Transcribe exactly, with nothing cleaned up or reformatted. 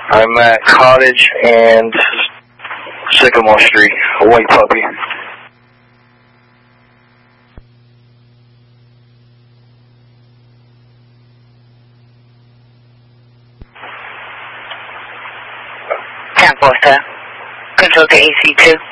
I'm at Cottage and Sycamore Street, a white puppy. ten four, sir. Control to A C two.